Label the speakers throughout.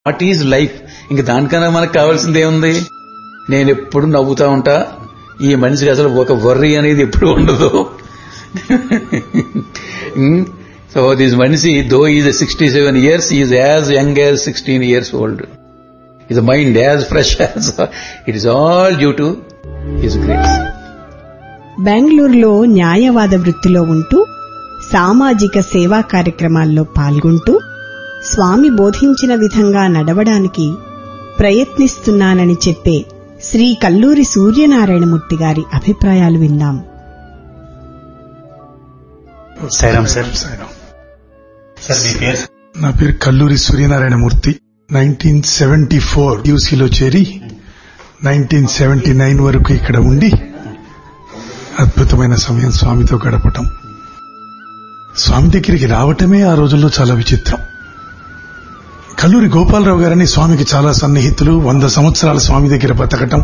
Speaker 1: What is life? ఇంక దానికన్నా మనకు కావాల్సింది ఏముంది? నేను ఎప్పుడు నవ్వుతా ఉంటా, ఈ మనిషికి అసలు ఒక వర్రీ అనేది ఎప్పుడు ఉండదు. సో దిస్ మనిషి though is 67 years, is as young as 16 years old. His mind as fresh as it is all due to his grace.
Speaker 2: బెంగళూరులో న్యాయవాద వృత్తిలో ఉంటూ సామాజిక సేవా కార్యక్రమాల్లో పాల్గొంటూ స్వామి బోధించిన విధంగా నడవడానికి ప్రయత్నిస్తున్నానని చెప్పే శ్రీ కల్లూరి సూర్యనారాయణమూర్తి గారి అభిప్రాయాలు విందాం.
Speaker 3: సాయిరామ్ సార్. సార్ మీ పేరు?
Speaker 4: నా పేరు కల్లూరి సూర్యనారాయణమూర్తి. 1974 యూసీలో చేరి 1979 వరకు ఇక్కడ ఉండి అద్భుతమైన సమయం స్వామితో గడపటం. స్వామి దగ్గరికి రావటమే ఆ రోజుల్లో చాలా విచిత్రం. కల్లూరి గోపాలరావు గారని స్వామికి చాలా సన్నిహితులు. 100 సంవత్సరాలు స్వామి దగ్గర బతకటం.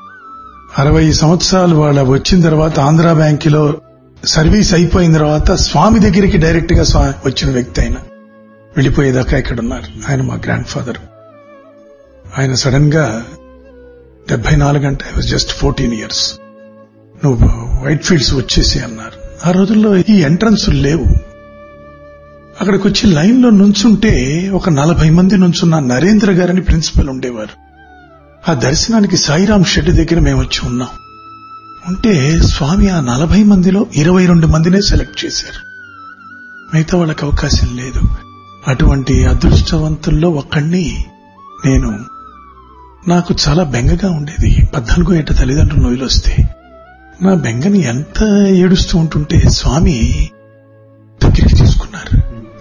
Speaker 4: 60 సంవత్సరాలు వాళ్ళ వచ్చిన తర్వాత ఆంధ్రా బ్యాంకులో సర్వీస్ అయిపోయిన తర్వాత స్వామి దగ్గరికి డైరెక్ట్ గా వచ్చిన వ్యక్తి ఆయన. వెళ్లిపోయేదాకా ఇక్కడ ఉన్నారు. ఆయన మా గ్రాండ్ ఫాదర్. ఆయన సడన్ గా 74 అంటే ఐ వాజ్ జస్ట్ 14 years, నువ్వు వైట్ ఫీల్డ్స్ వచ్చేసి అన్నారు. ఆ రోజుల్లో ఈ ఎంట్రన్స్ లేవు. అక్కడికి వచ్చి లైన్ లో నుంచుంటే ఒక 40 మంది నుంచున్న నరేంద్ర గారని ప్రిన్సిపల్ ఉండేవారు. ఆ దర్శనానికి సాయిరామ్ షెడ్ దగ్గర మేము వచ్చి ఉన్నాం. ఉంటే స్వామి ఆ 40 మందిలో 22 మందినే సెలెక్ట్ చేశారు. మిగతా వాళ్ళకి అవకాశం లేదు. అటువంటి అదృష్టవంతుల్లో ఒక్కడిని నేను. నాకు చాలా బెంగగా ఉండేది. 14 ఏట తల్లిదండ్రులు నొయిలొస్తే నా బెంగని ఎంత ఏడుస్తూ ఉంటుంటే స్వామి దగ్గరికి తీసుకున్నారు.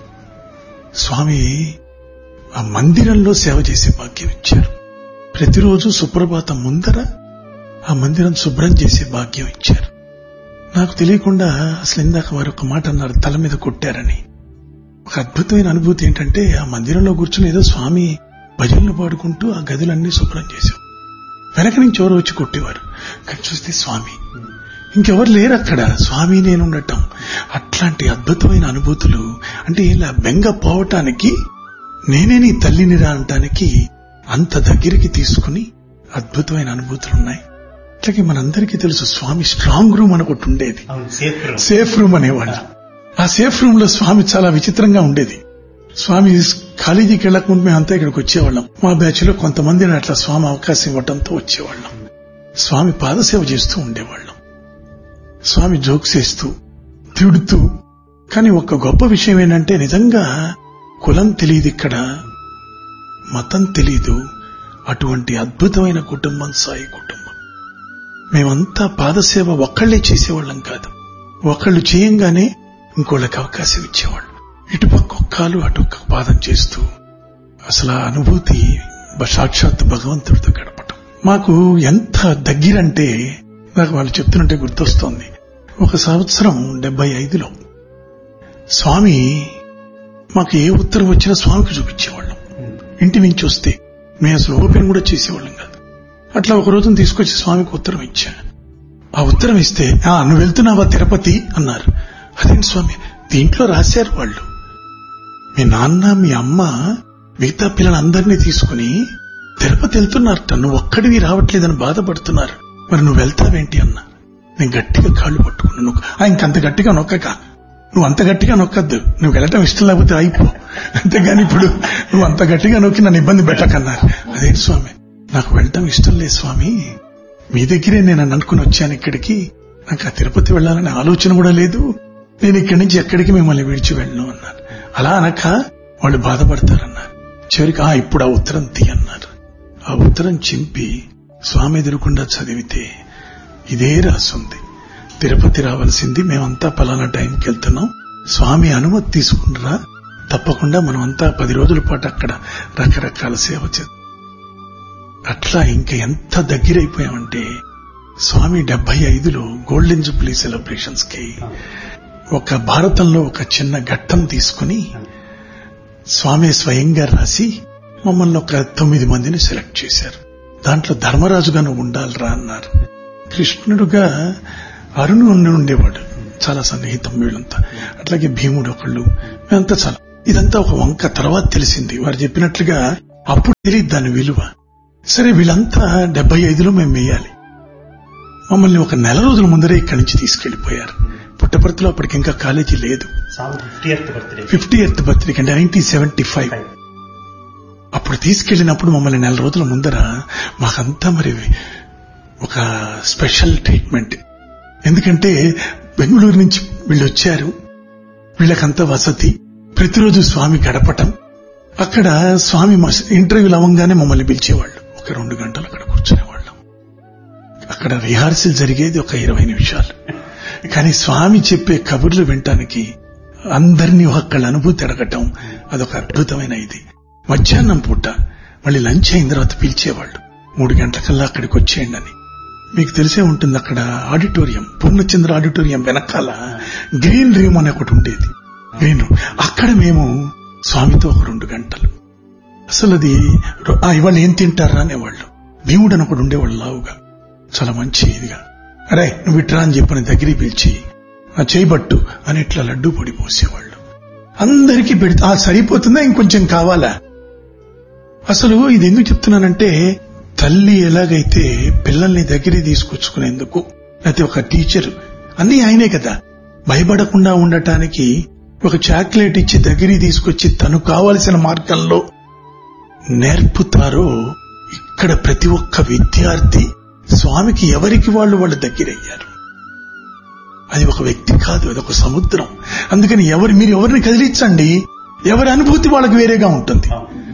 Speaker 4: స్వామి ఆ మందిరంలో సేవ చేసే భాగ్యం ఇచ్చారు. ప్రతిరోజు సుప్రభాతం ముందర ఆ మందిరం శుభ్రం చేసే భాగ్యం ఇచ్చారు. నాకు తెలియకుండా అసలు ఇందాక వారు ఒక మాట అన్నారు, తల మీద కొట్టారని. ఒక అద్భుతమైన అనుభూతి ఏంటంటే ఆ మందిరంలో కూర్చుని ఏదో స్వామి భజనలు పాడుకుంటూ ఆ గదులన్నీ శుభ్రం చేశాం. వెనక నుంచి ఎవరు వచ్చి కొట్టేవారు, కానీ చూస్తే స్వామి. ఇంకెవరు లేరు అక్కడ, స్వామి నేనుండటం. అట్లాంటి అద్భుతమైన అనుభూతులు. అంటే ఇలా బెంగ పోవటానికి నేనే నీ తల్లినిరా అనటానికి అంత దగ్గరికి తీసుకుని అద్భుతమైన అనుభూతులున్నాయి. అట్లాగే మనందరికీ తెలుసు స్వామి స్ట్రాంగ్ రూమ్ అని ఒకటి ఉండేది, సేఫ్ రూమ్ అనేవాళ్ళు. ఆ సేఫ్ రూమ్ లో స్వామి చాలా విచిత్రంగా ఉండేది. స్వామి కాలేజీకి వెళ్లకముందు మేమంతా ఇక్కడికి వచ్చేవాళ్ళం. మా బ్యాచ్ లో కొంతమందిని అట్లా స్వామి అవకాశం ఇవ్వడంతో వచ్చేవాళ్ళం. స్వామి పాదసేవ చేస్తూ ఉండేవాళ్ళం. స్వామి జోక్స్ వేస్తూ తిడుతూ. కానీ ఒక గొప్ప విషయం ఏంటంటే నిజంగా కులం తెలియదు ఇక్కడ, మతం తెలీదు. అటువంటి అద్భుతమైన కుటుంబం సాయి కుటుంబం. మేమంతా పాదసేవ ఒక్కళ్లే చేసేవాళ్ళం కాదు. ఒకళ్ళు చేయంగానే ఇంకోళ్ళకి అవకాశం ఇచ్చేవాళ్ళు. ఇటుపక్క ఒక్కలు అటొక్క పాదం చేస్తూ అసలు ఆ అనుభూతి సాక్షాత్ భగవంతుడితో గడపటం మాకు ఎంత దగ్గరంటే నాకు వాళ్ళు చెప్తున్నట్టే గుర్తొస్తోంది. ఒక సంవత్సరం 75లో స్వామి మాకు ఏ ఉత్తరం వచ్చినా స్వామికి చూపించేవాళ్ళం. ఇంటి నుంచి వస్తే మేము అసలు ఓపెన్ కూడా చేసేవాళ్ళం కాదు. అట్లా ఒక రోజున తీసుకొచ్చి స్వామికి ఉత్తరం ఇచ్చా. ఆ ఉత్తరం ఇస్తే నువ్వు వెళ్తున్నావా తిరుపతి అన్నారు. అదేంటి స్వామి, దీంట్లో రాశారు వాళ్ళు, మీ నాన్న మీ అమ్మ మిగతా పిల్లలందరినీ తీసుకుని తిరుపతి వెళ్తున్నారట, నువ్వు ఒక్కడివి రావట్లేదని బాధపడుతున్నారు, మరి నువ్వు వెళ్తావేంటి అన్నా. నేను గట్టిగా కాళ్ళు పట్టుకున్నాను. ఇంకంత గట్టిగా నొక్కక, నువ్వు అంత గట్టిగా నొక్కద్దు, నువ్వు వెళ్ళటం ఇష్టం లేకపోతే అయిపో, అంతేగాని ఇప్పుడు నువ్వు అంత గట్టిగా నొక్కి నన్ను ఇబ్బంది పెట్టకన్నారు. అదేంటి స్వామి, నాకు వెళ్ళటం ఇష్టం లేదు స్వామి, మీ దగ్గరే నేను అనుకుని వచ్చాను ఇక్కడికి, నాకు ఆ తిరుపతి వెళ్లాలనే ఆలోచన కూడా లేదు, నేను ఇక్కడి నుంచి ఎక్కడికి మిమ్మల్ని విడిచి వెళ్ళను అన్నారు. అలా అనక వాళ్ళు బాధపడతారన్నారు. చివరికి ఇప్పుడు ఆ ఉత్తరం తీయన్నారు. ఆ ఉత్తరం చింపి స్వామి ఎదురుకుండా చదివితే ఇదే రాసుంది, తిరుపతి రావాల్సింది మేమంతా పలానా టైంకి వెళ్తున్నాం, స్వామి అనుమతి తీసుకుంటారా, తప్పకుండా మనమంతా 10 రోజుల పాటు అక్కడ రకరకాల సేవ చేద్దాం. అట్లా ఇంకా ఎంత దగ్గరైపోయామంటే స్వామి 75లో గోల్డెన్ జూబ్లీ సెలబ్రేషన్స్ కి ఒక భారతంలో ఒక చిన్న ఘట్టం తీసుకుని స్వామి స్వయంగా రాసి మమ్మల్ని ఒక 9 మందిని సెలెక్ట్ చేశారు. దాంట్లో ధర్మరాజుగా నువ్వు ఉండాలిరా అన్నారు. కృష్ణుడుగా అరుణుడు ఉండేవాడు, చాలా సన్నిహితం వీళ్ళంతా. అట్లాగే భీముడు ఒకళ్ళు, మేమంతా చాలా. ఇదంతా ఒక వంక. తర్వాత తెలిసింది వారు చెప్పినట్లుగా అప్పుడు తెలియదు దాని విలువ. సరే వీళ్ళంతా 75లో మేము వేయాలి. మమ్మల్ని ఒక నెల రోజుల ముందరే ఇక్కడి నుంచి తీసుకెళ్లిపోయారు. పుట్టపర్తిలో అప్పటికి ఇంకా కాలేజీ లేదు. 50th బర్త్డే అంటే 1975. అప్పుడు తీసుకెళ్లినప్పుడు మమ్మల్ని నెల రోజుల ముందర మాకంతా మరి ఒక స్పెషల్ ట్రీట్మెంట్. ఎందుకంటే బెంగళూరు నుంచి వీళ్ళు వచ్చారు, వీళ్ళకంతా వసతి, ప్రతిరోజు స్వామి గడపటం. అక్కడ స్వామి ఇంటర్వ్యూలు అవ్వగానే మమ్మల్ని పిలిచేవాళ్ళు. ఒక 2 గంటలు అక్కడ కూర్చునేవాళ్ళం. అక్కడ రిహార్సల్ జరిగేది ఒక 20 నిమిషాలు. కానీ స్వామి చెప్పే కబుర్లు వినటానికి అందరినీ ఒక్కళ్ళ అనుభూతి అడగటం అదొక అద్భుతమైన ఇది. మధ్యాహ్నం పూట మళ్ళీ లంచ్ అయిన తర్వాత పిలిచేవాళ్ళు, 3 గంటలకల్లా అక్కడికి వచ్చేయండి అని. మీకు తెలిసే ఉంటుంది, అక్కడ ఆడిటోరియం, పూర్ణచంద్ర ఆడిటోరియం వెనకాల గ్రీన్ రూమ్ అనే ఒకటి ఉండేది. గ్రీన్ రూమ్, అక్కడ మేము స్వామితో ఒక 2 గంటలు. అసలు అది ఇవాళ ఏం తింటారా అనేవాళ్ళు. భీముడు అని ఒకడు ఉండేవాళ్ళు లావుగా, చాలా మంచి ఇదిగా. అరే నువ్వు ఇట్రా అని చెప్పని దగ్గరికి పిలిచి చేయబట్టు అని ఇట్లా లడ్డూ పొడి పోసేవాళ్ళు. అందరికీ పెడితే సరిపోతుందా ఇంకొంచెం కావాలా? అసలు ఇది ఎందుకు చెప్తున్నానంటే, తల్లి ఎలాగైతే పిల్లల్ని దగ్గరికి తీసుకొచ్చుకునేందుకు, లేకపోతే ఒక టీచర్ అన్నీ ఆయనే కదా, భయపడకుండా ఉండటానికి ఒక చాక్లెట్ ఇచ్చి దగ్గరికి తీసుకొచ్చి తను కావలసిన మార్గంలో నేర్పుతారో, ఇక్కడ ప్రతి ఒక్క విద్యార్థి స్వామికి ఎవరికి వాళ్ళు దగ్గరయ్యారు. అది ఒక వ్యక్తి కాదు, అది ఒక సముద్రం. అందుకని మీరు ఎవరిని కదిలించండి, ఎవరి అనుభూతి వాళ్ళకి వేరేగా ఉంటుంది.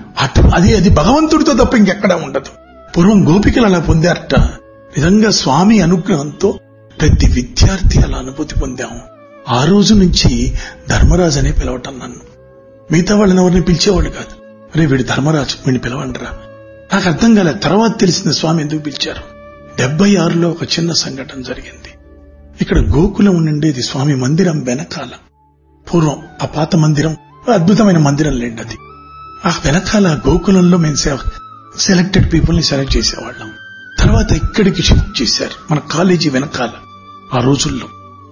Speaker 4: అది భగవంతుడితో తప్ప ఇంకెక్కడా ఉండదు. పూర్వం గోపికలు అలా పొందారట. నిజంగా స్వామి అనుగ్రహంతో ప్రతి విద్యార్థి అలా అనుభూతి పొందాము. ఆ రోజు నుంచి ధర్మరాజు అనే పిలవటం నన్ను. మిగతా వాళ్ళని ఎవరిని పిలిచేవాళ్ళు కాదు. అరే వీడు ధర్మరాజు, వీడిని పిలవండిరా. నాకు అర్థం కాలేదు. తర్వాత తెలిసింది స్వామి ఎందుకు పిలిచారు. 76లో ఒక చిన్న సంఘటన జరిగింది. ఇక్కడ గోకులం ఉండేది స్వామి మందిరం వెనకాల. పూర్వం ఆ పాత మందిరం అద్భుతమైన మందిరం లేండి. అది ఆ వెనకాల గోకులంలో మేము సెలెక్టెడ్ పీపుల్ ని సెలెక్ట్ చేసేవాళ్ళం. తర్వాత ఇక్కడికి షిఫ్ట్ చేశారు, మన కాలేజీ వెనకాల. ఆ రోజుల్లో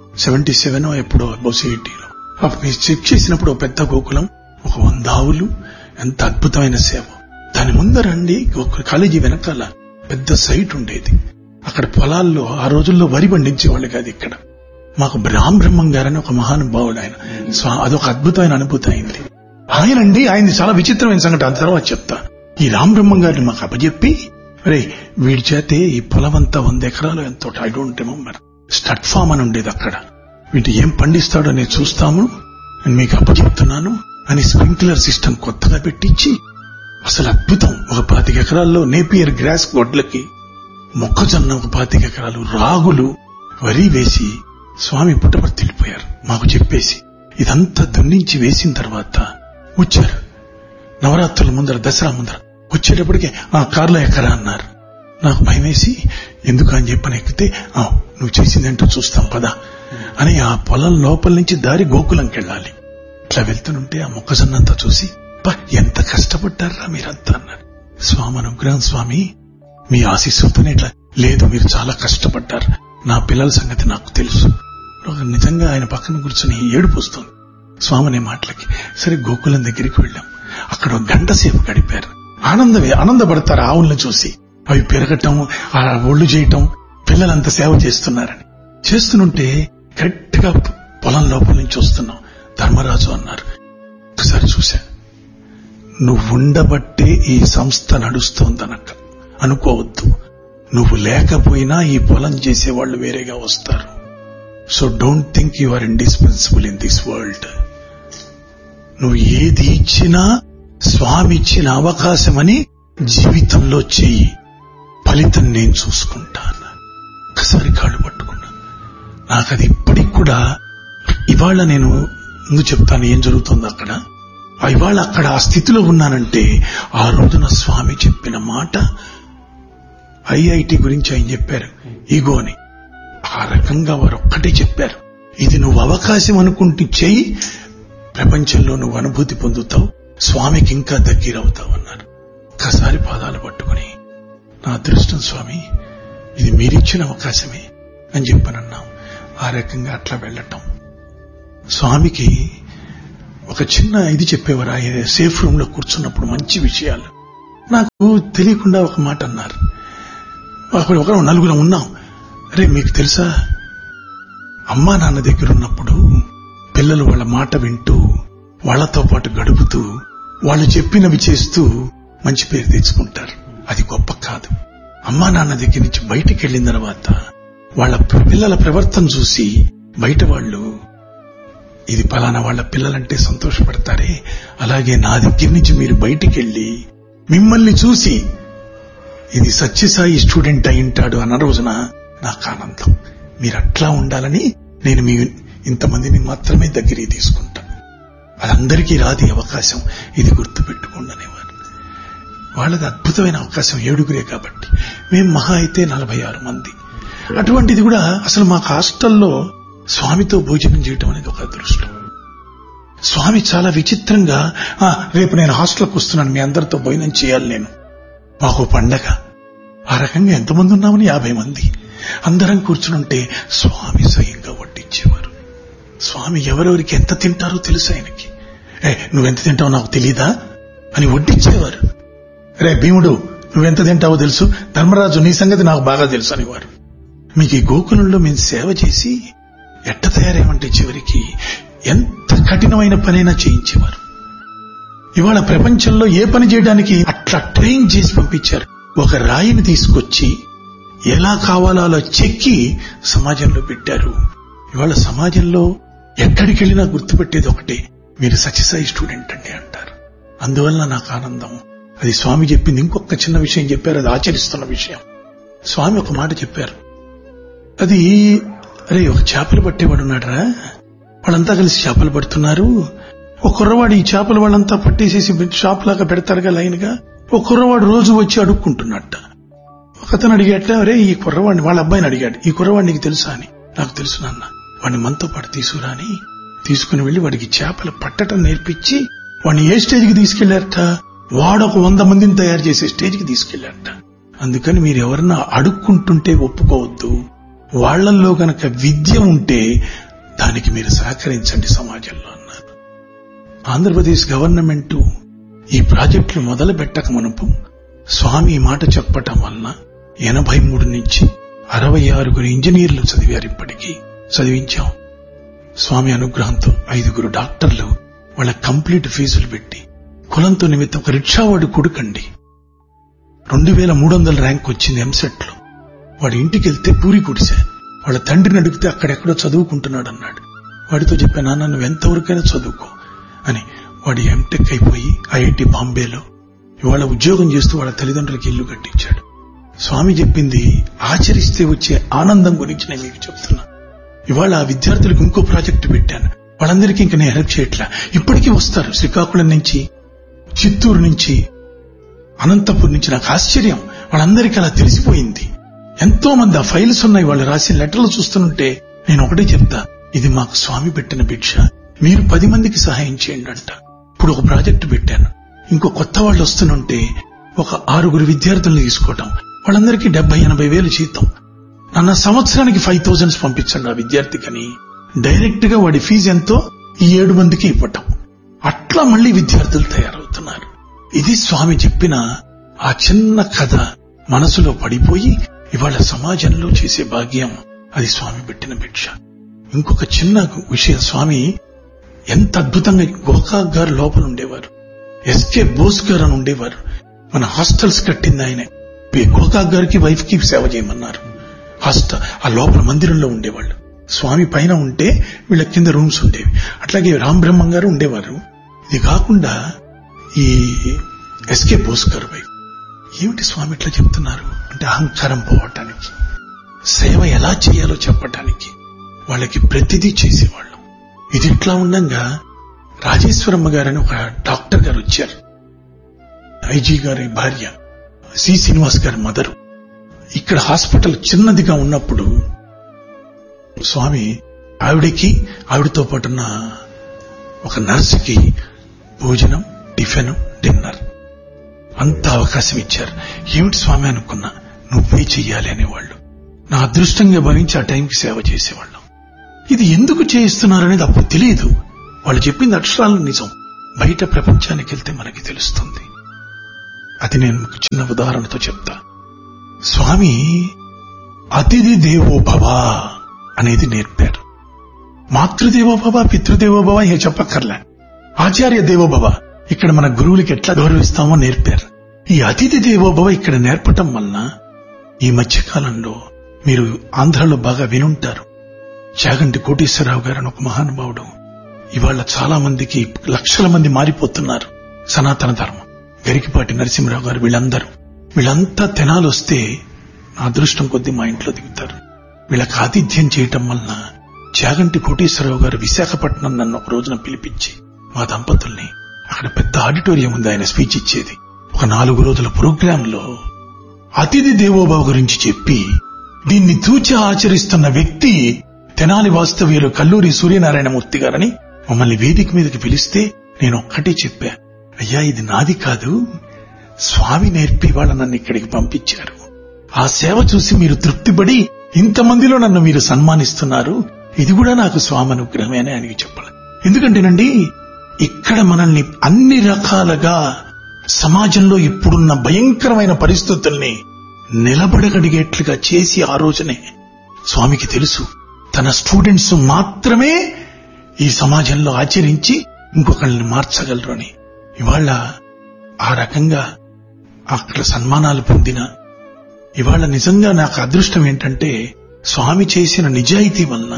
Speaker 4: 77 ఎప్పుడో బహుశా 80లో అప్పుడు షిఫ్ట్ చేసినప్పుడు ఒక పెద్ద గోకులం, ఒక 100 ఆవులు, ఎంత అద్భుతమైన సేవ. దాని ముందరండి కాలేజీ వెనకాల పెద్ద సైట్ ఉండేది. అక్కడ పొలాల్లో ఆ రోజుల్లో వరి పండించేవాళ్ళు కాదు. ఇక్కడ మాకు రామబ్రహ్మం గారని ఒక మహానుభావుడు, ఆయన అదొక అద్భుతమైన అనుభూతి అయింది. ఆయనది చాలా విచిత్రమైన సంఘటన, ఆ తర్వాత చెప్తా. ఈ రామబ్రహ్మం గారిని మాకు అప్పచెప్పి, అరే వీడి చేతే ఈ పొలం అంతా 100 ఎకరాలు ఎంతో, I don't remember, stud form అని ఉండేది. అక్కడ వీటి ఏం పండిస్తాడో నేను చూస్తాము, నేను మీకు అప్పచెప్తున్నాను అని స్ప్రింక్లర్ సిస్టమ్ కొత్తగా పెట్టించి, అసలు అద్భుతం. ఒక 25 ఎకరాల్లో నేపియర్ గ్రాస్ గొడ్లకి, మొక్కజొన్న ఒక 25 ఎకరాలు, రాగులు, వరి వేసి స్వామి పుట్టపర్తి వెళ్ళిపోయారు మాకు చెప్పేసి. ఇదంతా దున్నించి వేసిన తర్వాత వచ్చారు. నవరాత్రుల ముందర, దసరా ముందర వచ్చేటప్పటికే ఆ కారులో ఎక్కరా అన్నారు. నాకు భయం వేసి ఎందుకు అని చెప్పని ఎక్కితే, నువ్వు చేసిందేంటో చూస్తాం పదా అని ఆ పొలం లోపల నుంచి దారి గోకులంకి వెళ్ళాలి. ఇట్లా వెళ్తుంటే ఆ మొక్కజొన్నంతా చూసి, ఎంత కష్టపడ్డారా మీరంతా అన్నారు. స్వామి అనుగ్రహం స్వామి, మీ ఆశీస్సుతోనే ఇట్లా. లేదు, మీరు చాలా కష్టపడ్డారు, నా పిల్లల సంగతి నాకు తెలుసు. నిజంగా ఆయన పక్కన కూర్చొని ఏడుపు వస్తుంది స్వామి అనే మాటలకి. సరే గోకులం దగ్గరికి వెళ్ళాం. అక్కడ 1 గంట సేపు గడిపారు. ఆనందపడతారు ఆవులను చూసి, అవి పెరగటం, ఆ ఒళ్ళు చేయటం, పిల్లలంతా సేవ చేస్తున్నారని. చేస్తుంటే కరెక్ట్గా పొలం లోపల నుంచి వస్తున్నాం. ధర్మరాజు అన్నారు. ఒకసారి చూశా, నువ్వు ఉండబట్టే ఈ సంస్థ నడుస్తోందనక అనుకోవద్దు. నువ్వు లేకపోయినా ఈ పొలం చేసేవాళ్లు వేరేగా వస్తారు. So don't think you are indispensable in this world. నువ్వు ఏది ఇచ్చినా స్వామి ఇచ్చిన అవకాశమని జీవితంలో చెయ్యి, ఫలితం నేను చూసుకుంటాను. ఒకసారి కాళ్ళు పట్టుకున్నా. నాకు అది ఇప్పటికి కూడా, ఇవాళ నేను ముందు చెప్తాను ఏం జరుగుతుందో అక్కడ. ఇవాళ అక్కడ ఆ స్థితిలో ఉన్నానంటే ఆ రోజున స్వామి చెప్పిన మాట. ఐఐటి గురించి ఆయన చెప్పారు, ఈగో అని. ఆ రకంగా వారు ఒక్కటే చెప్పారు, ఇది నువ్వు అవకాశం అనుకుంటే చెయ్యి, ప్రపంచంలో నువ్వు అనుభూతి పొందుతావు, స్వామికి ఇంకా దగ్గరవుతావు అన్నారు. ఒక్కసారి పాదాలు పట్టుకుని, నా అదృష్టం స్వామి, ఇది మీరిచ్చిన అవకాశమే అని చెప్పనన్నాం. ఆ రకంగా అట్లా వెళ్ళటం. స్వామికి ఒక చిన్న ఇది చెప్పేవారు. ఆయన సేఫ్ రూమ్ లో కూర్చున్నప్పుడు మంచి విషయాలు. నాకు తెలియకుండా ఒక మాట అన్నారు. ఒకరు నలుగురం ఉన్నాం. అరే మీకు తెలుసా, అమ్మా నాన్న దగ్గర ఉన్నప్పుడు పిల్లలు వాళ్ళ మాట వింటూ వాళ్లతో పాటు గడుపుతూ వాళ్ళు చెప్పినవి చేస్తూ మంచి పేరు తెచ్చుకుంటారు. అది గొప్ప కాదు. అమ్మా నాన్న దగ్గర నుంచి బయటికి వెళ్లిన తర్వాత వాళ్ళ పిల్లల ప్రవర్తన చూసి బయట వాళ్ళు ఇది పలానా వాళ్ళ పిల్లలంటే సంతోషపడతారే, అలాగే నా దగ్గర నుంచి మీరు బయటికి వెళ్లి మిమ్మల్ని చూసి ఇది సత్యసాయి స్టూడెంట్ అయింటాడు అన్న రోజున నాకు ఆనందం. మీరు అట్లా ఉండాలని నేను మీ ఇంతమందిని మాత్రమే దగ్గరికి తీసుకుంటాను. అదందరికీ రాది అవకాశం, ఇది గుర్తుపెట్టుకోండి అనేవారు. వాళ్ళది అద్భుతమైన అవకాశం, 7గురే కాబట్టి. మేము మహా అయితే 46 మంది. అటువంటిది కూడా అసలు మాకు హాస్టల్లో స్వామితో భోజనం చేయటం అనేది ఒక అదృష్టం. స్వామి చాలా విచిత్రంగా, రేపు నేను హాస్టల్కి వస్తున్నాను, మీ అందరితో భోజనం చేయాలి, నేను మాకు పండగ. ఆ రకంగా ఎంతమంది ఉన్నామని 50 మంది అందరం కూర్చునుంటే స్వామి స్వయంగా వడ్డించేవారు. స్వామి ఎవరెవరికి ఎంత తింటారో తెలుసు ఆయనకి. నువ్వెంత తింటావో నాకు తెలీదా అని వడ్డించేవారు. రే భీముడు నువ్వెంత తింటావో తెలుసు, ధర్మరాజు నీ సంగతి నాకు బాగా తెలుసు అనేవారు. మీకు ఈ గోకులంలో మేము సేవ చేసి ఎట్ట తయారేమంటే చివరికి ఎంత కఠినమైన పనైనా చేయించేవారు. ఇవాళ ప్రపంచంలో ఏ పని చేయడానికి అట్లా ట్రైన్ చేసి పంపించారు. ఒక రాయిని తీసుకొచ్చి ఎలా కావాలో అలా చెక్కి సమాజంలో పెట్టారు. ఇవాళ సమాజంలో ఎక్కడికి వెళ్ళినా గుర్తుపెట్టేది ఒకటే, మీరు సత్యసాయి స్టూడెంట్ అండి అంటారు. అందువల్ల నాకు ఆనందం. అది స్వామి చెప్పింది. ఇంకొక చిన్న విషయం చెప్పారు, అది ఆచరిస్తున్న విషయం. స్వామి ఒక మాట చెప్పారు, అది అరే ఒక చేపలు పట్టేవాడు ఉన్నాడరా, వాళ్ళంతా కలిసి చేపలు పడుతున్నారు. ఒక కుర్రవాడు ఈ చేపలు వాళ్ళంతా పట్టేసేసి షాప్ లాగా పెడతారుగా లైన్ గా, ఒక కుర్రవాడు రోజు వచ్చి అడుక్కుంటున్నట్ట. ఒకతను అడిగాట, అరే ఈ కుర్రవాడిని, వాళ్ళ అబ్బాయిని అడిగాడు, ఈ కుర్రవాడు నీకు తెలుసా అని. నాకు తెలుసు నాన్న, వాడిని మనతో పాటు తీసుకురా అని తీసుకుని వెళ్లి వాడికి చేపలు పట్టడం నేర్పించి వాడిని ఏ స్టేజ్కి తీసుకెళ్లారట, వాడొక 100 మందిని తయారు చేసే స్టేజ్కి తీసుకెళ్లారట. అందుకని మీరు ఎవరన్నా అడుక్కుంటుంటే ఒప్పుకోవద్దు. వాళ్లల్లో గనక విద్య ఉంటే దానికి మీరు సహకరించండి సమాజంలో అన్నారు. ఆంధ్రప్రదేశ్ గవర్నమెంట్ ఈ ప్రాజెక్టులు మొదలు పెట్టక మునుపు స్వామి ఈ మాట చెప్పటం వలన 83 నుంచి 66 ఇంజనీర్లు చదివారు. ఇప్పటికీ చదివించాం. స్వామి అనుగ్రహంతో 5 డాక్టర్లు వాళ్ళ కంప్లీట్ ఫీజులు పెట్టి, కులంతో నిమిత్తం ఒక రిక్షావాడు కొడుకండి 2300 ర్యాంక్ వచ్చింది ఎంసెట్ లో. వాడి ఇంటికి వెళ్తే పూరి గుడిసే. వాళ్ళ తండ్రిని అడిగితే అక్కడెక్కడో చదువుకుంటున్నాడు అన్నాడు. వాడితో చెప్పా, నాన్న నువ్వు ఎంతవరకైనా చదువుకో అని. వాడి ఎంటెక్ అయిపోయి ఐఐటి బాంబేలో ఇవాళ ఉద్యోగం చేస్తూ వాళ్ళ తల్లిదండ్రులకి ఇల్లు కట్టించాడు. స్వామి చెప్పింది ఆచరిస్తే వచ్చే ఆనందం గురించి నేను మీకు చెప్తున్నా. ఇవాళ ఆ విద్యార్థులకు ఇంకో ప్రాజెక్టు పెట్టాను. వాళ్ళందరికీ ఇంకా నేను హెల్ప్ చేయట్లా. ఇప్పటికీ వస్తారు శ్రీకాకుళం నుంచి, చిత్తూరు నుంచి, అనంతపూర్ నుంచి. నాకు ఆశ్చర్యం, వాళ్ళందరికీ అలా తెలిసిపోయింది. ఎంతో మంది ఆ ఫైల్స్ ఉన్నాయి, వాళ్ళు రాసిన లెటర్లు చూస్తుంటే నేను ఒకటే చెప్తా, ఇది మాకు స్వామి పెట్టిన భిక్ష, మీరు 10 మందికి సహాయం చేయండి అంట. ఇప్పుడు ఒక ప్రాజెక్టు పెట్టాను. ఇంకో కొత్త వాళ్ళు వస్తుంటే ఒక 6 విద్యార్థులను తీసుకోవటం, వాళ్ళందరికీ 70-80 వేలు జీతం. నన్న సంవత్సరానికి 5000 పంపించండి ఆ విద్యార్థికని. డైరెక్ట్ గా వాడి ఫీజు ఎంతో ఈ 7 మందికి ఇవ్వటం. అట్లా మళ్లీ విద్యార్థులు తయారవుతున్నారు. ఇది స్వామి చెప్పిన ఆ చిన్న కథ మనసులో పడిపోయి ఇవాళ సమాజంలో చేసే భాగ్యం, అది స్వామి పెట్టిన భిక్ష. ఇంకొక చిన్న విషయం, స్వామి ఎంత అద్భుతంగా గోకాక్ గారు లోపల ఉండేవారు, ఎస్కే బోస్ గారు అని ఉండేవారు. మన హాస్టల్స్ కట్టింది ఆయనే. గోకాక్ గారికి వైఫ్ కి సేవ చేయమన్నారు. హాస్టల్ ఆ లోపల మందిరంలో ఉండేవాళ్ళు. స్వామి పైన ఉంటే వీళ్ళ కింద రూమ్స్ ఉండేవి. అట్లాగే రామ్ బ్రహ్మం గారు ఉండేవారు. ఇది కాకుండా ఈ ఎస్కే బోస్ గారు వైఫ్. ఏమిటి స్వామి ఇట్లా చెప్తున్నారు అంటే, అహంకారం పోవటానికి, సేవ ఎలా చేయాలో చెప్పటానికి వాళ్ళకి ప్రతిదీ చేసేవాళ్ళం. ఇది ఇట్లా ఉండగా రాజేశ్వరమ్మ గారని ఒక డాక్టర్ గారు వచ్చారు. ఐజీ గారి భార్య, సి శ్రీనివాస్ గారి మదరు. ఇక్కడ హాస్పిటల్ చిన్నదిగా ఉన్నప్పుడు స్వామి ఆవిడతో పాటున్న ఒక నర్సుకి భోజనం, టిఫిన్, డిన్నర్ అంత అవకాశం ఇచ్చారు. ఏమిటి స్వామి అనుకున్నా, నువ్వే చెయ్యాలి అనేవాళ్ళు. నా అదృష్టంగా భావించి ఆ టైంకి సేవ చేసేవాళ్ళం. ఇది ఎందుకు చేయిస్తున్నారనేది అప్పుడు తెలియదు. వాళ్ళు చెప్పింది అక్షరాలు నిజం. బయట ప్రపంచానికి వెళ్తే మనకి తెలుస్తుంది. అది నేను మీకు చిన్న ఉదాహరణతో చెప్తా. స్వామి అతిథి దేవోభవ అనేది నేర్పారు. మాతృదేవోభవ, పితృదేవోభవ ఇక చెప్పక్కర్లే. ఆచార్య దేవోభవ ఇక్కడ మన గురువులకి ఎట్లా గౌరవిస్తామో నేర్పారు. ఈ అతిథి దేవోభవ ఇక్కడ నేర్పటం వలన ఈ మధ్యకాలంలో మీరు ఆంధ్రాలో బాగా వినుంటారు. చాగంటి కోటేశ్వరరావు గారు అని ఒక మహానుభావుడు. ఇవాళ చాలా మందికి లక్షల మంది మారిపోతున్నారు సనాతన ధర్మం. గరికిపాటి నరసింహరావు గారు, వీళ్ళంతా తెనాలు వస్తే నా అదృష్టం కొద్దీ మా ఇంట్లో దిగుతారు. వీళ్ళకి ఆతిథ్యం చేయటం వలన చాగంటి కోటేశ్వరరావు గారు విశాఖపట్నం నన్ను ఒక రోజున పిలిపించి మా దంపతుల్ని, అక్కడ పెద్ద ఆడిటోరియం ఉంది, ఆయన స్పీచ్ ఇచ్చేది. ఒక 4 రోజుల ప్రోగ్రాంలో అతిథి దేవోభవ గురించి చెప్పి దీన్ని తూచి ఆచరిస్తున్న వ్యక్తి తెనాలి వాస్తవ్యులు కల్లూరి సూర్యనారాయణమూర్తి గారని మమ్మల్ని వేదిక మీదకి పిలిస్తే నేను ఒక్కటే చెప్పా, అయ్యా ఇది నాది కాదు, స్వామి నేర్పి వాళ్ళ నన్ను ఇక్కడికి పంపించారు. ఆ సేవ చూసి మీరు తృప్తిపడి ఇంతమందిలో నన్ను మీరు సన్మానిస్తున్నారు, ఇది కూడా నాకు స్వామి అనుగ్రహమే అని ఆయనకి చెప్పాలి. ఎందుకంటేనండి ఇక్కడ మనల్ని అన్ని రకాలుగా సమాజంలో ఇప్పుడున్న భయంకరమైన పరిస్థితుల్ని నిలబడగలిగేట్లుగా చేసి ఆ రోజునే స్వామికి తెలుసు తన స్టూడెంట్స్ మాత్రమే ఈ సమాజంలో ఆచరించి ఇంకొకళ్ళని మార్చగలరు అని. ఇవాళ ఆ రకంగా అక్కడ సన్మానాలు పొందిన ఇవాళ నిజంగా నాకు అదృష్టం ఏంటంటే స్వామి చేసిన నిజాయితీ వలన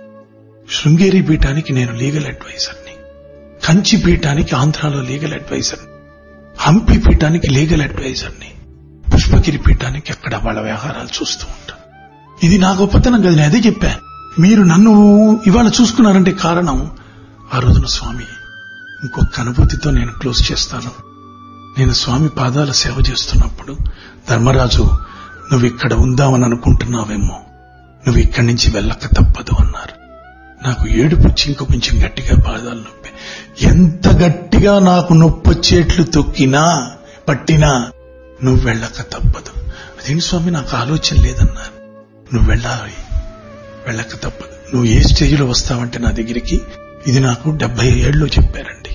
Speaker 4: శృంగేరి పీఠానికి నేను లీగల్ అడ్వైజర్ని, కంచి పీఠానికి ఆంధ్రాలో లీగల్ అడ్వైజర్ని, హంపి పీఠానికి లీగల్ అడ్వైజర్ని, పుష్పగిరి పీఠానికి అక్కడ వాళ్ళ వ్యవహారాలు చూస్తూ ఉంటాను. ఇది నా గొప్పతనం కదా. నేను అదే చెప్పా, మీరు నన్ను ఇవాళ చూసుకున్నారంటే కారణం ఆ రోజున స్వామి. ఇంకొక అనుభూతితో నేను క్లోజ్ చేస్తాను. నేను స్వామి పాదాల సేవ చేస్తున్నప్పుడు ధర్మరాజు, నువ్వు ఇక్కడ ఉందామని అనుకుంటున్నావేమో, నువ్వు ఇక్కడి నుంచి వెళ్ళక తప్పదు అన్నారు. నాకు ఏడుపు వచ్చి ఇంకో కొంచెం గట్టిగా పాదాలు నొప్పి, ఎంత గట్టిగా నాకు నొప్పొచ్చేట్లు తొక్కినా పట్టినా నువ్వు వెళ్ళక తప్పదు. అదేంటి స్వామి నాకు ఆలోచన లేదన్నారు. నువ్వు వెళ్ళాలి, వెళ్ళక తప్పదు. నువ్వు ఏ స్టేజ్లో వస్తావంటే నా దగ్గరికి, ఇది నాకు 77లో చెప్పారండి,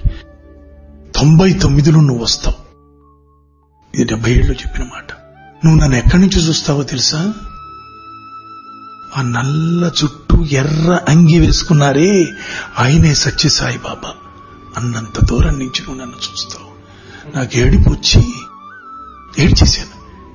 Speaker 4: 99లో నువ్వు వస్తావు. ఇది 77లో చెప్పిన మాట. నువ్వు నన్ను ఎక్కడి నుంచి చూస్తావో తెలుసా? ఆ నల్ల చుట్టూ ఎర్ర అంగి వేసుకున్నారే ఆయనే సత్యసాయి బాబా అన్నంత దూరం నుంచి నువ్వు నన్ను చూస్తావు. నాకు ఏడుపు వచ్చి ఏడ్చేశాను.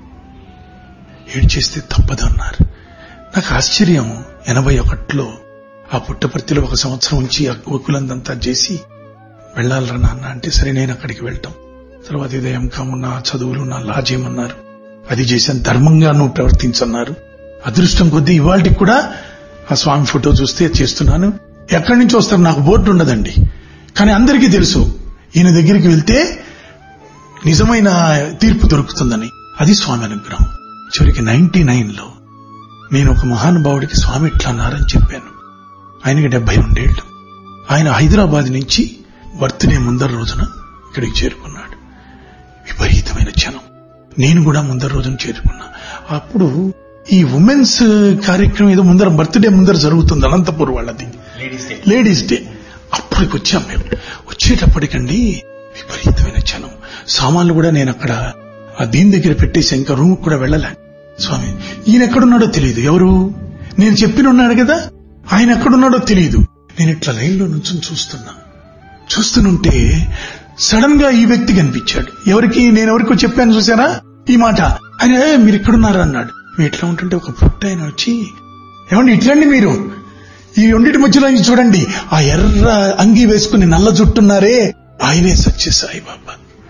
Speaker 4: ఏడ్చేస్తే తప్పదన్నారు. నాకు ఆశ్చర్యం, 81లో ఆ పుట్టపర్తిలో 1 సంవత్సరం ఉంచి ఆ గోకులందంతా చేసి వెళ్లాలరా నాన్న అంటే సరే నేను అక్కడికి వెళ్తాం. తర్వాత ఇదే ఎంకామ్ నా చదువులు నా లా చేయమన్నారు, అది చేశాను. ధర్మంగా నువ్వు ప్రవర్తించన్నారు. అదృష్టం కొద్దీ ఇవాళకి కూడా ఆ స్వామి ఫోటో చూస్తే చేస్తున్నాను. ఎక్కడి నుంచి వస్తారు నాకు బోర్డు ఉండదండి, కానీ అందరికీ తెలుసు ఈయన దగ్గరికి వెళ్తే నిజమైన తీర్పు దొరుకుతుందని. అది స్వామి అనుగ్రహం. చివరికి 99లో నేను ఒక మహానుభావుడికి స్వామి ఇట్లా అన్నారని చెప్పాను. ఆయనకి 72 ఏళ్లు. ఆయన హైదరాబాద్ నుంచి బర్త్డే ముందర రోజున ఇక్కడికి చేరుకున్నాడు. విపరీతమైన జనం. నేను కూడా ముందర రోజున చేరుకున్నా. అప్పుడు ఈ ఉమెన్స్ కార్యక్రమం ఏదో ముందర బర్త్డే ముందర జరుగుతుంది, అనంతపూర్ వాళ్ళది లేడీస్ డే. అప్పటికి వచ్చాం మేము. వచ్చేటప్పటికండి విపరీతమైన జనం. సామాన్లు కూడా నేను అక్కడ ఆ దీని దగ్గర పెట్టేసి ఇంకా రూమ్ కూడా వెళ్ళలే. స్వామి ఈయన ఎక్కడున్నాడో తెలియదు. ఎవరు నేను చెప్పినున్నాడు కదా, ఆయన ఎక్కడున్నాడో తెలియదు. నేను ఇట్లా లైన్లో నుంచి చూస్తుంటే సడన్ గా ఈ వ్యక్తి కనిపించాడు. ఎవరికి నేను ఎవరికో చెప్పాను చూసారా ఈ మాట. ఆయన మీరు ఎక్కడున్నారా అన్నాడు. మీరు ఎట్లా ఉంటుంటే ఒక పుట్ట ఆయన వచ్చి, ఏమండి ఇట్లండి మీరు ఈ రెండింటి మధ్యలో చూడండి, ఆ ఎర్ర అంగి వేసుకుని నల్ల జుట్టున్నారే ఆయనే సత్యసాయి బాబా.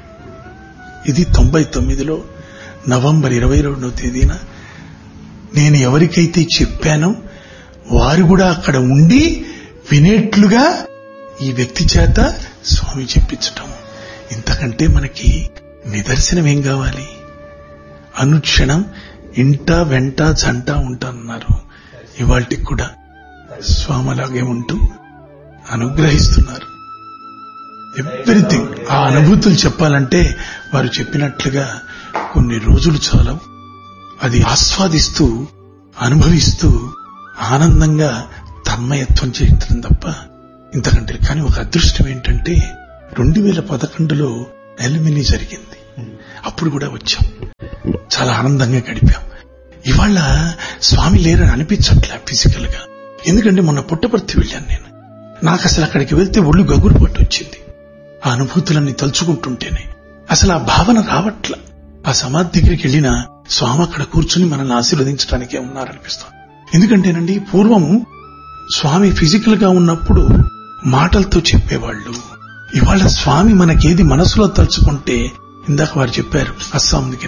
Speaker 4: ఇది 99లో నవంబర్ 22వ తేదీన నేను ఎవరికైతే చెప్పానో వారు కూడా అక్కడ ఉండి వినేట్లుగా ఈ వ్యక్తి చేత స్వామి చెప్పించటం. ఇంతకంటే మనకి నిదర్శనం ఏం కావాలి? అనుక్షణం ఇంట వెంట జంట ఉంటానన్నారు. ఇవాళకి కూడా స్వామి అలాగే ఉంటూ అనుగ్రహిస్తున్నారు. ఎవ్రీథింగ్. ఆ అనుభూతులు చెప్పాలంటే వారు చెప్పినట్లుగా కొన్ని రోజులు చాలవు. అది ఆస్వాదిస్తూ అనుభవిస్తూ ఆనందంగా తన్మయత్వం చేయటం తప్ప ఇంతకంటే. కానీ ఒక అదృష్టం ఏంటంటే 2011లో ఎల్మిని జరిగింది. అప్పుడు కూడా వచ్చాం, చాలా ఆనందంగా గడిపాం. ఇవాళ స్వామి లేరని అనిపించట్లే ఫిజికల్ గా. ఎందుకంటే మొన్న పుట్టపర్తి వెళ్ళాను నేను. నాకు అసలు అక్కడికి వెళ్తే ఒళ్ళు గగురు పట్టు వచ్చింది. ఆ అనుభూతులన్నీ తలుచుకుంటుంటేనే అసలు ఆ భావన రావట్ల. ఆ సమాధి దగ్గరికి వెళ్ళినా స్వామి అక్కడ కూర్చుని మనల్ని ఆశీర్వదించడానికే ఉన్నారనిపిస్తాం. ఎందుకంటేనండి, పూర్వం స్వామి ఫిజికల్ గా ఉన్నప్పుడు మాటలతో చెప్పేవాళ్లు. ఇవాళ స్వామి మనకేది మనసులో తలుచుకుంటే, ఇందాక వారు చెప్పారు అస్సాం దగ్గర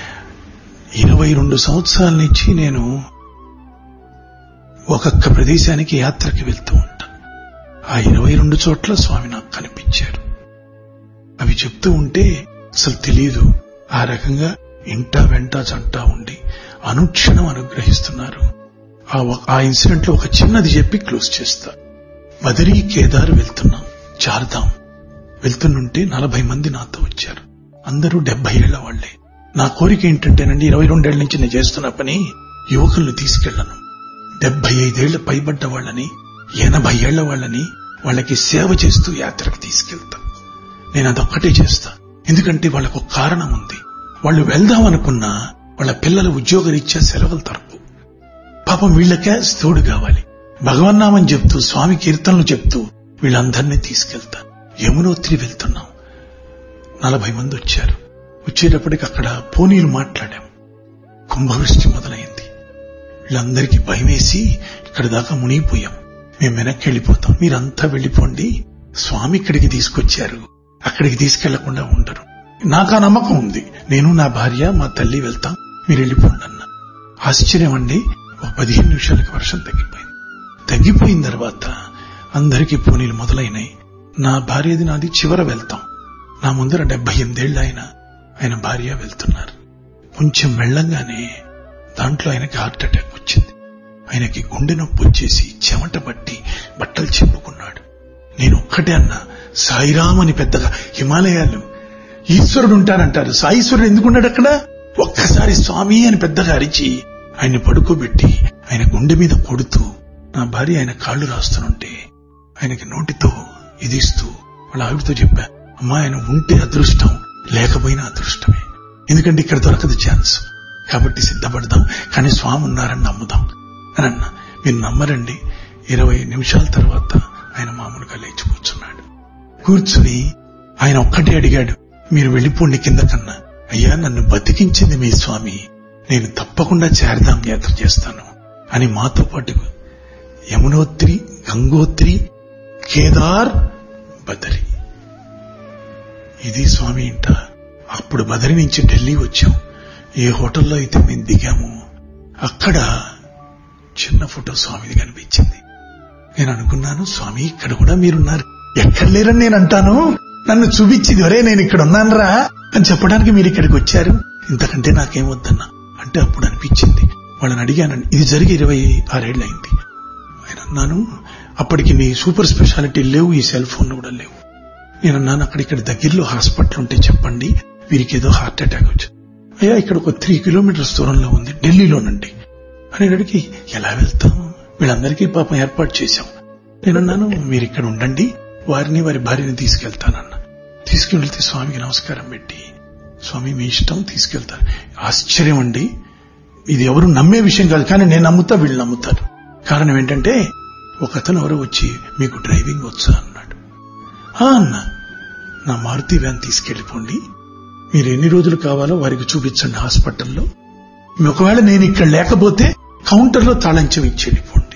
Speaker 4: 22 సంవత్సరాల నుంచి నేను ఒక్కొక్క ప్రదేశానికి యాత్రకి వెళ్తూ ఉంటా. ఆ 22 చోట్ల స్వామి నాకు కనిపించారు. అవి చెప్తూ ఉంటే అసలు తెలియదు. ఆ రకంగా ఇంటా వెంట జంటా ఉండి అనుక్షణం అనుగ్రహిస్తున్నారు. ఆ ఇన్సిడెంట్ లో ఒక చిన్నది చెప్పి క్లోజ్ చేస్తా. బదరీ కేదార్ వెళ్తున్నాం, చార్ధాం వెళ్తుంటే 40 మంది నాతో వచ్చారు. అందరూ 70 ఏళ్ల వాళ్లే. నా కోరిక ఏంటంటేనండి, 22 ఏళ్ల నుంచి నేను చేస్తున్న పని, యువకుల్ని తీసుకెళ్లను. 75 ఏళ్ల పైబడ్డ వాళ్ళని, 80 ఏళ్ల వాళ్ళని వాళ్ళకి సేవ చేస్తూ యాత్రకు తీసుకెళ్తా. నేను అదొక్కటే చేస్తా. ఎందుకంటే వాళ్ళకు ఒక కారణం ఉంది. వాళ్ళు వెళ్దామనుకున్నా వాళ్ళ పిల్లల ఉద్యోగరీత్యా సెలవులు తరపు. పాపం వీళ్లకే తోడు కావాలి. భగవన్నామని చెప్తూ, స్వామి కీర్తనలు చెప్తూ వీళ్ళందరినీ తీసుకెళ్తా. యమునోత్రి వెళ్తున్నాం, 40 మంది వచ్చారు. వచ్చేటప్పటికి అక్కడ పోనీలు మాట్లాడాం. కుంభవృష్టి మొదలైంది. వీళ్ళందరికీ భయమేసి ఇక్కడ దాకా మునిగిపోయాం. మేము వెనక్కి వెళ్ళిపోతాం, మీరంతా వెళ్ళిపోండి, స్వామి ఇక్కడికి తీసుకొచ్చారు, అక్కడికి తీసుకెళ్లకుండా ఉండరు. నాకు ఆ నమ్మకం ఉంది. నేను, నా భార్య, మా తల్లి వెళ్తాం, మీరు వెళ్ళిపోండి అన్న. ఆశ్చర్యం అండి, ఒక 15 నిమిషాలకి వర్షం తగ్గిపోయింది. తగ్గిపోయిన తర్వాత అందరికీ పోనీలు మొదలైనాయి. నా భార్యది నాది చివర వెళ్తాం. నా ముందర 78 ఏళ్ల ఆయన భార్య వెళ్తున్నారు. కొంచెం వెళ్ళంగానే దాంట్లో ఆయనకి హార్ట్ అటాక్ వచ్చింది. ఆయనకి గుండె నొప్పి వచ్చేసి చెమట పట్టి బట్టలు చెప్పుకున్నాడు. నేను ఒక్కటే అన్నా, సాయిరామ్ అని పెద్దగా. హిమాలయాలు ఈశ్వరుడు ఉంటారంటారు, సాయిశ్వరుడు ఎందుకున్నాడు అక్కడ? ఒక్కసారి స్వామి అని పెద్దగా అరిచి ఆయన్ని పడుకోబెట్టి ఆయన గుండె మీద కొడుతూ, నా భార్య ఆయన కాళ్లు రాస్తుంటే ఆయనకి నోటితో ఇదిస్తూ వాళ్ళ ఆవిడతో చెప్పా, అమ్మా ఆయన ఉంటే అదృష్టం, లేకపోయినా అదృష్టమే. ఎందుకంటే ఇక్కడ దొరకదు ఛాన్స్, కాబట్టి సిద్ధపడదాం, కానీ స్వామి ఉన్నారని నమ్ముదాం అని అన్నా. మీరు నమ్మరండి, 20 నిమిషాల తర్వాత ఆయన మామూలుగా లేచి కూర్చున్నాడు. కూర్చుని ఆయన ఒక్కటే అడిగాడు, మీరు వెళ్ళిపోండి కింద కన్నా. అయ్యా, నన్ను బతికించింది మీ స్వామి, నేను తప్పకుండా చార్ధాం యాత్ర చేస్తాను అని మాతో పాటు యమునోత్రి, గంగోత్రి, కేదార్, బదరి, ఇది స్వామి ఇంట. అప్పుడు బదరి నుంచి ఢిల్లీ వచ్చాం. ఏ హోటల్లో అయితే మేము దిగాము అక్కడ చిన్న ఫోటో స్వామిది కనిపించింది. నేను అనుకున్నాను, స్వామి ఇక్కడ కూడా మీరున్నారు, ఎక్కడ లేరని నేను అంటాను, నన్ను చూపించింది, ఒరే నేను ఇక్కడ ఉన్నానరా అని చెప్పడానికి మీరు ఇక్కడికి వచ్చారు, ఇంతకంటే నాకేం వద్దన్నా అంటే అప్పుడు అనిపించింది. వాళ్ళని అడిగానండి, ఇది జరిగి 26 ఏళ్లయింది. ఆయన అన్నాను, అప్పటికి నీ సూపర్ స్పెషాలిటీ లేవు, ఈ సెల్ ఫోన్లు కూడా లేవు. నేనన్నాను, అక్కడిక్కడ దగ్గరలో హాస్పిటల్ ఉంటే చెప్పండి, వీరికి ఏదో హార్ట్ అటాక్ వచ్చింది. అయ్యా ఇక్కడ ఒక 3 కిలోమీటర్స్ దూరంలో ఉంది, ఢిల్లీలోనండి అనేటికి. ఎలా వెళ్తాం, వీళ్ళందరికీ పాపం ఏర్పాటు చేశాం. నేనన్నాను, మీరు ఇక్కడ ఉండండి, వారిని వారి భార్యని తీసుకెళ్తానన్నా. తీసుకెళ్తే స్వామికి నమస్కారం పెట్టి, స్వామి మీ ఇష్టం, తీసుకెళ్తారు. ఆశ్చర్యం అండి, ఇది ఎవరు నమ్మే విషయం కాదు, కానీ నేను నమ్ముతా, వీళ్ళు నమ్ముతారు. కారణం ఏంటంటే, ఒక అతను ఎవరో వచ్చి, మీకు డ్రైవింగ్ వచ్చా అన్నాడు. అన్నా, నా మారుతి వ్యాన్ తీసుకెళ్లిపోండి, మీరు ఎన్ని రోజులు కావాలో వారికి చూపించండి హాస్పిటల్లో, ఒకవేళ నేను ఇక్కడ లేకపోతే కౌంటర్లో తాళం చెవి ఇచ్చి వెళ్ళిపోండి.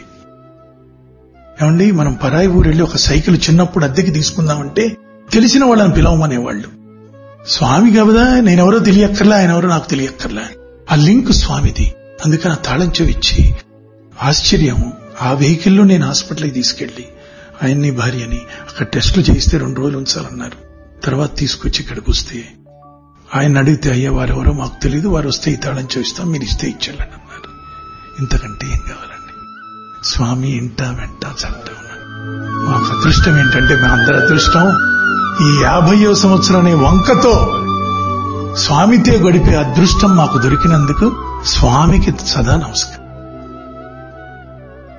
Speaker 4: ఏమండి, మనం పరాయి ఊరు వెళ్ళి ఒక సైకిల్ చిన్నప్పుడు అద్దెకి తీసుకుందామంటే తెలిసిన వాళ్ళని పిలవమనేవాళ్లు. స్వామి కదా, నేనెవరో తెలియక్కర్లా, ఆయన ఎవరో నాకు తెలియక్కర్లా, ఆ లింక్ స్వామిది. అందుకని ఆ తాళం చెవి ఇచ్చి, ఆశ్చర్యం, ఆ వెహికల్లో నేను హాస్పిటల్కి తీసుకెళ్లి ఆయన్ని భార్యని అక్కడ టెస్టులు చేయిస్తే 2 రోజులు ఉంచాలన్నారు. తర్వాత తీసుకొచ్చి ఇక్కడికి వస్తే ఆయన అడిగితే, అయ్యా వారెవరో మాకు తెలియదు, వారు వస్తే ఈ తాళం చూస్తాం, మీరు ఇస్తే ఇచ్చేళ్ళని అన్నారు. ఇంతకంటే ఏం కావాలండి? స్వామి ఇంట వెంట చంట ఉన్నాడు. మాకు అదృష్టం ఏంటంటే, మా అందరి అదృష్టం ఈ 50వ సంవత్సరం అనే వంకతో స్వామితో గడిపే అదృష్టం మాకు దొరికినందుకు స్వామికి సదా నమస్కారం.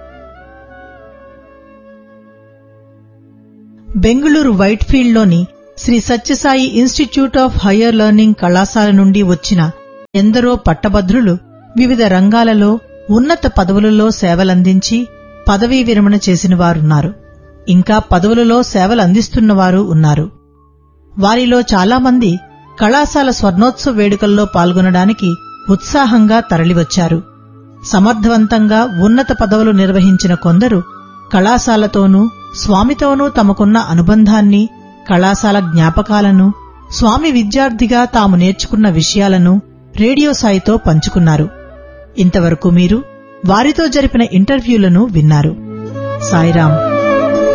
Speaker 5: Bengaluru వైట్ఫీల్డ్లోని Shri Sathya Sai institute of higher learning కళాశాల నుండి వచ్చిన ఎందరో పట్టభద్రులు వివిధ రంగాలలో ఉన్నత పదవులలో సేవలందించి పదవీ విరమణ చేసిన వారున్నారు. ఇంకా పదవులలో సేవలందిస్తున్నవారు ఉన్నారు. వారిలో చాలామంది కళాశాల స్వర్ణోత్సవ వేడుకల్లో పాల్గొనడానికి ఉత్సాహంగా తరలివచ్చారు. సమర్థవంతంగా ఉన్నత పదవులు నిర్వహించిన కొందరు కళాశాలతోనూ స్వామితోనూ తమకున్న అనుబంధాన్ని, కళాశాల జ్ఞాపకాలను, స్వామి విద్యార్థిగా తాము నేర్చుకున్న విషయాలను రేడియో సాయితో పంచుకున్నారు. ఇంతవరకు మీరు వారితో జరిపిన ఇంటర్వ్యూలను విన్నారు. సాయిరాం.